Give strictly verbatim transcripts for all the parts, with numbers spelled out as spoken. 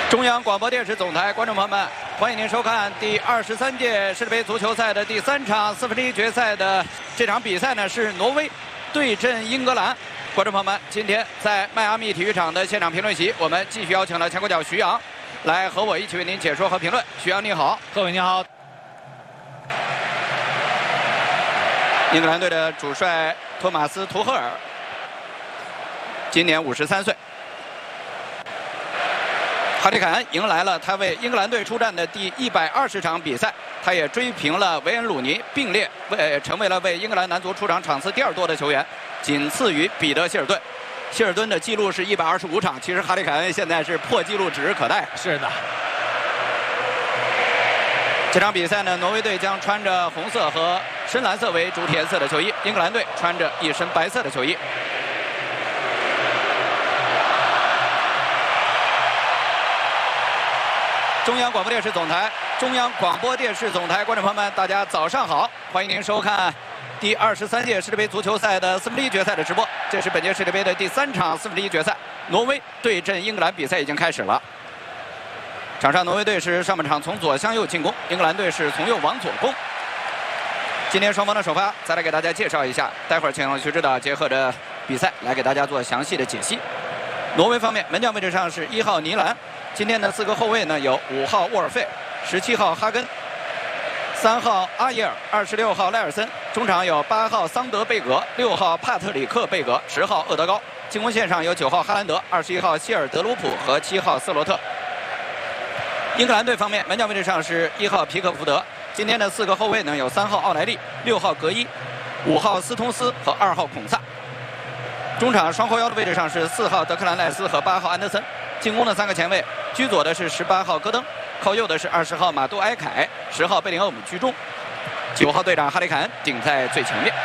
中央广播电视总台观众朋友们，欢迎您收看第二十三届世界杯足球赛的第三场四分之一决赛的这场比赛呢，是挪威对阵英格兰。观众朋友们，今天在迈阿密体育场的现场评论席，我们继续邀请了前国脚徐阳来和我一起为您解说和评论。徐阳你好。 各位你好。 英格兰队的主帅托马斯·图赫尔今年五十三岁。哈里凯恩迎来了他为英格兰队出战的第一百二十场比赛，他也追平了维恩鲁尼，并列为成为了为英格兰男足出场场次第二多的球员，仅次于彼得·希尔顿。希尔顿的记录是一百二十五场，其实哈里凯恩现在是破纪录指日可待。 是的。 这场比赛呢，挪威队将穿着红色和深蓝色为主体颜色的球衣，英格兰队穿着一身白色的球衣。中央广播电视总台，中央广播电视总台观众朋友们，大家早上好！欢迎您收看第二十三届世界杯足球赛的四分之一决赛的直播。这是本届世界杯的第三场四分之一决赛，挪威对阵英格兰比赛已经开始了。场上挪威队是上半场从左向右进攻，英格兰队是从右往左攻。今天双方的首发，再来给大家介绍一下，待会儿请徐指导结合着比赛来给大家做详细的解析。挪威方面，门将位置上是一号尼兰。今天的四个后卫呢，有五号沃尔费、十七号哈根、三号阿耶尔、二十六号赖尔森。中场有八号桑德贝格、六号帕特里克贝格、十号厄德高。进攻线上有九号哈兰德、二十一号希尔德鲁普和七号斯罗特。英格兰队方面，门将位置上是一号皮克福德。今天的四个后卫呢，有三号奥莱利、六号格伊、五号斯通斯和二号孔萨。中场双后腰的位置上是四号德克兰赖斯和八号安德森。进攻的三个前卫，居左的是十八号戈登，靠右的是二十号马杜埃凯，十号贝林厄姆居中，九号队长哈里凯恩顶在最前面。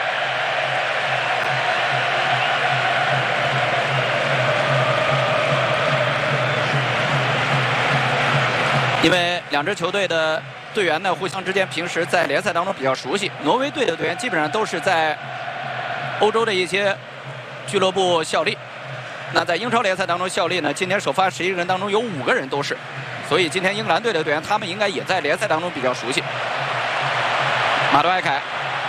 因为两支球队的队员呢，互相之间平时在联赛当中比较熟悉。挪威队的队员基本上都是在欧洲的一些俱乐部效力。那在英超联赛当中效力呢，今天首发十一人当中有五个人都是，所以今天英格兰队的队员他们应该也在联赛当中比较熟悉。马杜埃凯，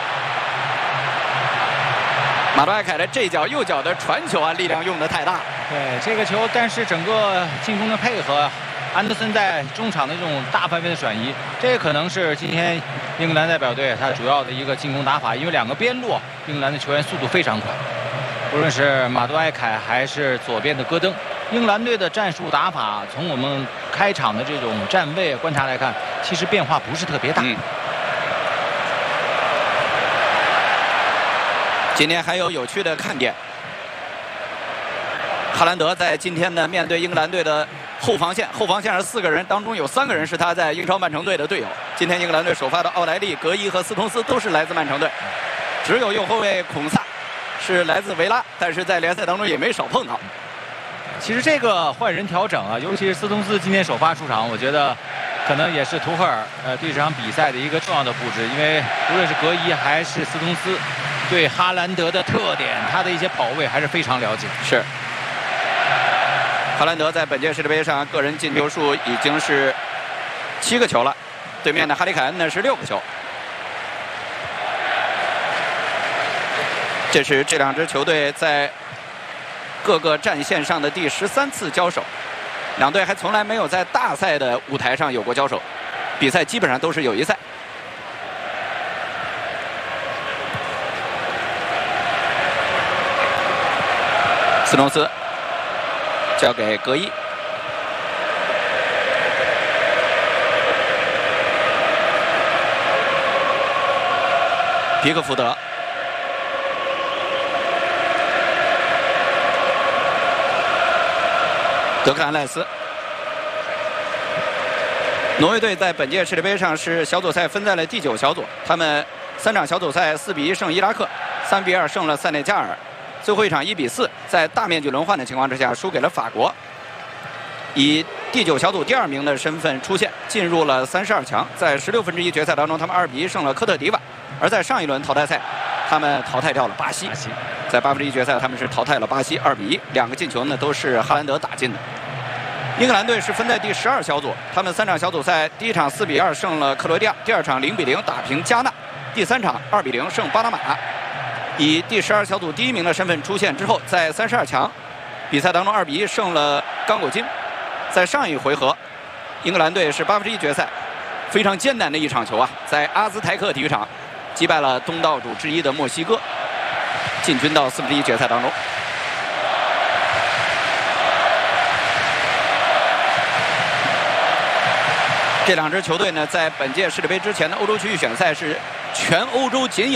马杜埃凯的这脚右脚的传球啊，力量用的太大。 对这个球，但是整个进攻的配合，安德森在中场的这种大范围的转移，这可能是今天英格兰代表队他主要的一个进攻打法，因为两个边路英格兰的球员速度非常快。无论是马杜埃凯还是左边的戈登，英格兰队的战术打法，从我们开场的这种站位观察来看，其实变化不是特别大。嗯、 今天还有有趣的看点，哈兰德在今天呢面对英格兰队的后防线，后防线上四个人当中有三个人是他在英超曼城队的队友。今天英格兰队首发的奥莱利、格伊和斯通斯都是来自曼城队，只有右后卫孔萨是来自维拉，但是在联赛当中也没少碰到。 其实这个换人调整啊，尤其是斯通斯今天首发出场，我觉得可能也是图赫尔呃对这场比赛的一个重要的布置，因为无论是格伊还是斯通斯，对哈兰德的特点，他的一些跑位还是非常了解。 是。哈兰德在本届世界杯上个人进球数已经是七个球了，对面的哈里凯恩呢是六个球。这是这两支球队在各个战线上的第十三次交手，两队还从来没有在大赛的舞台上有过交手，比赛基本上都是友谊赛。斯通斯交给格伊，皮克福德。德克兰赖斯。挪威队在本届世界杯上是小组赛分在了第九小组，他们三场小组赛四比一胜伊拉克，三比二胜了塞内加尔，最后一场一比四，在大面积轮换的情况之下输给了法国，以第九小组第二名的身份出现，进入了三十二强。在十六分之一决赛当中，他们二比一胜了科特迪瓦，而在上一轮淘汰赛，他们淘汰掉了巴西。在八分之一决赛，他们是淘汰了巴西二比一，两个进球呢都是哈兰德打进的。 英格兰队是分在第十二小组，他们三场小组赛，第一场四比二胜了克罗地亚，第二场零比零打平加纳，第三场二比零胜巴拿马。以第十二小组第一名的身份出现之后，在三十二强比赛当中二比一胜了刚果金。在上一回合，英格兰队是八分之一决赛，非常艰难的一场球啊，在阿兹台克体育场击败了东道主之一的墨西哥，进军到四分之一决赛当中。这两支球队呢，在本届世界杯之前的欧洲区预选赛是全欧洲仅有